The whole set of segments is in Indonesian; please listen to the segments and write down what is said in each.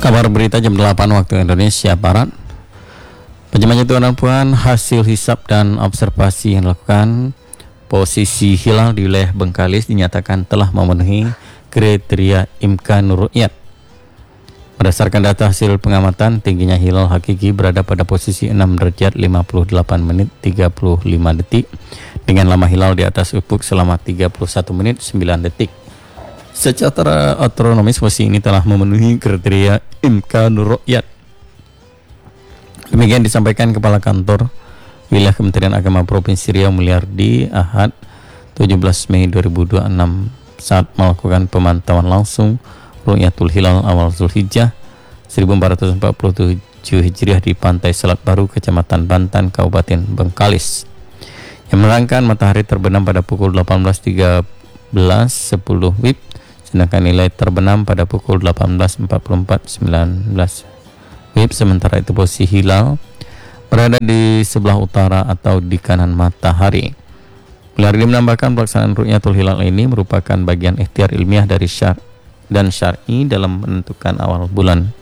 Kabar berita jam 8 waktu Indonesia Barat. Penjemahnya Tuan dan Puan, hasil hisap dan observasi yang dilakukan posisi hilal di wilayah Bengkalis dinyatakan telah memenuhi kriteria imkanur ru'yat. Berdasarkan data hasil pengamatan, tingginya hilal hakiki berada pada posisi 6 derajat 58 menit 35 detik dengan lama hilal di atas ufuk selama 31 menit 9 detik. Secara astronomis posisi ini telah memenuhi kriteria imkanur ru'yat. Demikian disampaikan Kepala Kantor Wilayah Kementerian Agama Provinsi Riau Mulyardi Ahad 17 Mei 2026 saat melakukan pemantauan langsung Ru'yatul Hilal awal Zulhijjah 1447 Hijriah di Pantai Selat Baru, Kecamatan Bantan, Kabupaten Bengkalis, yang menerangkan matahari terbenam pada pukul 18.13.10 WIB, sedangkan nilai terbenam pada pukul 18.44.19 WIB. Sementara itu posisi hilal berada di sebelah utara atau di kanan matahari. Mulyardi menambahkan pelaksanaan Ru'yatul Hilal ini merupakan bagian ikhtiar ilmiah dari syar'i dalam menentukan awal bulan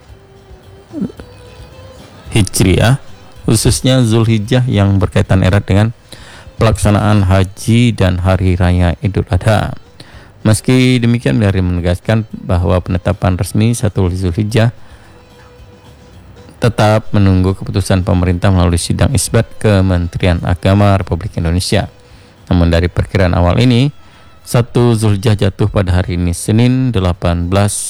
Hijriah, khususnya Zulhijjah yang berkaitan erat dengan pelaksanaan haji dan hari raya Idul Adha. Meski demikian, Mulyardi menegaskan bahwa penetapan resmi 1 Zulhijjah tetap menunggu keputusan pemerintah melalui sidang isbat Kementerian Agama Republik Indonesia. Namun dari perkiraan awal ini, 1 Zulhijjah jatuh pada hari ini Senin 18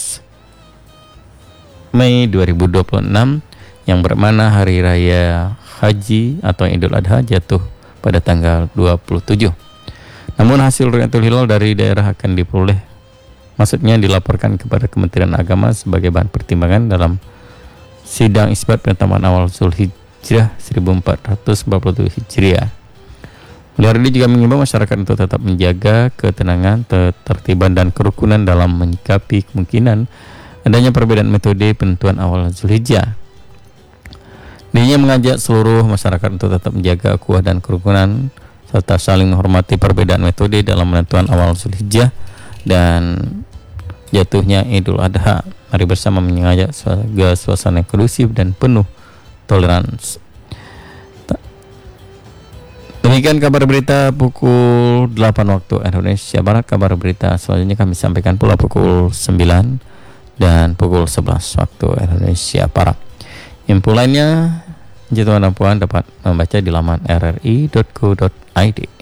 Mei 2026 yang bermakna hari raya haji atau Idul Adha jatuh pada tanggal 27. Namun hasil Ru'yatul Hilal dari daerah akan dilaporkan kepada Kementerian Agama sebagai bahan pertimbangan dalam sidang isbat penetapan awal Zulhijjah 1447 Hijriah. Mulyardi juga mengimbau masyarakat untuk tetap menjaga ketenangan, ketertiban dan kerukunan dalam menyikapi kemungkinan adanya perbedaan metode penentuan awal Zulhijjah. Dirinya mengajak seluruh masyarakat untuk tetap menjaga ukhuwah dan kerukunan serta saling menghormati perbedaan metode dalam penentuan awal Zulhijjah dan jatuhnya Idul Adha. Mari bersama mengajak suasana yang kondusif dan penuh toleransi. Demikian kabar berita pukul 8 waktu Indonesia Barat. Kabar berita selanjutnya kami sampaikan pula pukul 9 dan pukul 11 waktu Indonesia Barat. Info lainnya, Tuan dan Puan dapat membaca di laman rri.co.id.